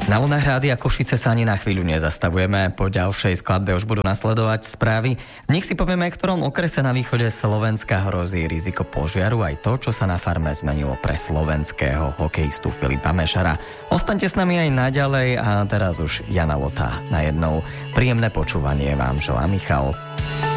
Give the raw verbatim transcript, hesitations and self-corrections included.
Na vlnách Rádia Košice sa ani na chvíľu nezastavujeme. Po ďalšej skladbe už budú nasledovať správy. V nich si povieme, v ktorom okrese na východe Slovenska hrozí riziko požiaru, aj to, čo sa na farme zmenilo pre slovenského hokejistu Filipa Mešara. Ostaňte s nami aj naďalej a teraz už Jana Lotá na jednou. Príjemné počúvanie vám želá Michal.